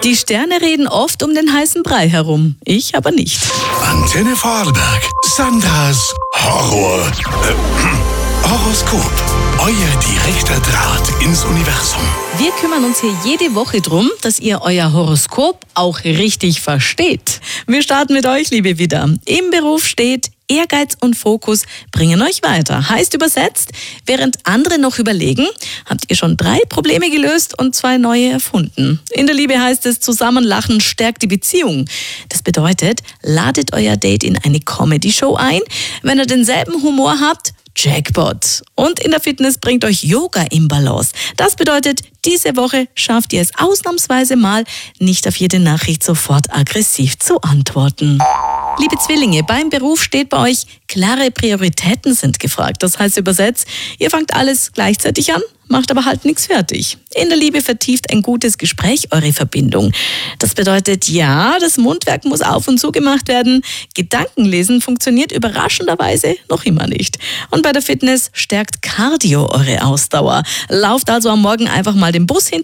Die Sterne reden oft um den heißen Brei herum, ich aber nicht. Antenne Vorarlberg, Sandras Horoskop. Euer direkter Draht ins Universum. Wir kümmern uns hier jede Woche drum, dass ihr euer Horoskop auch richtig versteht. Wir starten mit euch, liebe Widder. Im Beruf steht: Ehrgeiz und Fokus bringen euch weiter. Heißt übersetzt, während andere noch überlegen, habt ihr schon 3 Probleme gelöst und 2 neue erfunden. In der Liebe heißt es, Zusammenlachen stärkt die Beziehung. Das bedeutet, ladet euer Date in eine Comedy-Show ein. Wenn ihr denselben Humor habt, Jackpot. Und in der Fitness bringt euch Yoga im Balance. Das bedeutet, diese Woche schafft ihr es ausnahmsweise mal, nicht auf jede Nachricht sofort aggressiv zu antworten. Liebe Zwillinge, beim Beruf steht bei euch: klare Prioritäten sind gefragt. Das heißt übersetzt, ihr fangt alles gleichzeitig an, macht aber halt nichts fertig. In der Liebe vertieft ein gutes Gespräch eure Verbindung. Das bedeutet, ja, das Mundwerk muss auf und zu gemacht werden. Gedankenlesen funktioniert überraschenderweise noch immer nicht. Und bei der Fitness stärkt Cardio eure Ausdauer. Lauft also am Morgen einfach mal den Bus hinter